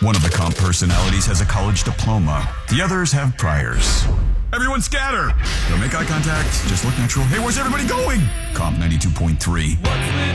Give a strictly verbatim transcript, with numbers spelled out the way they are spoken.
One of the comp personalities has a college diploma. The others have priors. Everyone scatter! Don't make eye contact. Just look natural. Hey, where's everybody going? Comp ninety-two point three.